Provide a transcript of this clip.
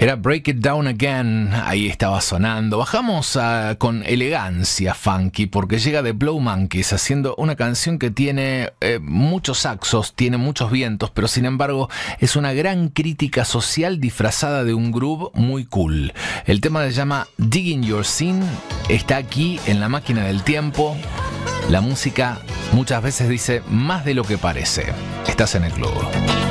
Era Break It Down Again, ahí estaba sonando. Bajamos con elegancia funky porque llega The Blow Monkeys haciendo una canción que tiene muchos saxos, tiene muchos vientos, pero sin embargo es una gran crítica social disfrazada de un groove muy cool. El tema se llama Digging Your Scene, está aquí en la máquina del tiempo. La música muchas veces dice más de lo que parece. Estás en el club.